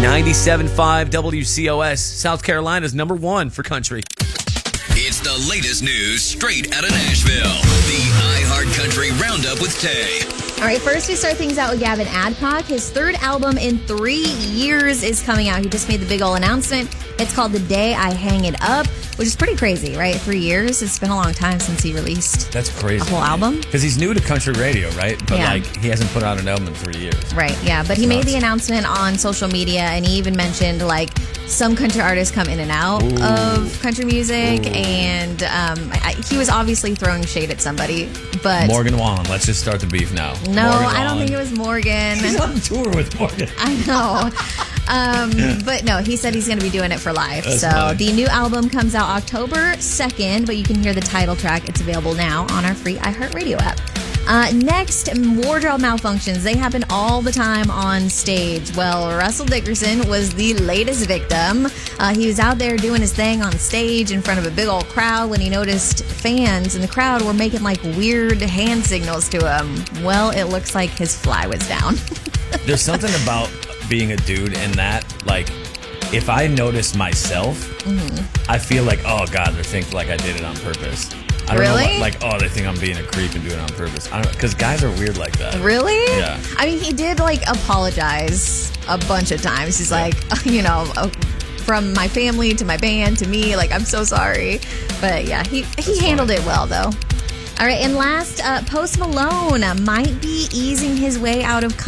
97.5 WCOS, South Carolina's number one for country. It's the latest news straight out of Nashville. The iHeart Country Roundup with Tay. All right, first we start things out with Gavin Adcock. His third album in 3 years is coming out. He just made the big ol' announcement. It's called The Day I Hang It Up, which is pretty crazy, right? 3 years. It's been a long time since he released That's crazy. a whole album. Because he's new to country radio, right? But Yeah. he hasn't put out an album in 3 years. Right, yeah. But he made the announcement on social media, and he even mentioned, some country artists come in and out of country music, and he was obviously throwing shade at somebody, but... Morgan Wallen. Let's just start the beef now. No, Morgan I don't Wallen. think it was Morgan. He's on tour with Morgan. I know. But no, he said he's going to be doing it for live. That's so funny. the new album comes out October 2nd, but you can hear the title track. It's available now on our free iHeartRadio app. Next, wardrobe malfunctions. They happen all the time on stage. Well, Russell Dickerson was the latest victim. He was out there doing his thing on stage in front of a big old crowd when he noticed fans in the crowd were making weird hand signals to him. Well, it looks like his fly was down. There's something about being a dude in that, if I notice myself, I feel like, oh God, they think I did it on purpose. I don't Really? know, they think I'm being a creep and doing it on purpose. I don't know, because guys are weird like that. Really? Yeah. I mean, he did apologize a bunch of times. He's from my family to my band to me, I'm so sorry. But yeah, he handled it well though. All right, and last, Post Malone might be easing his way out of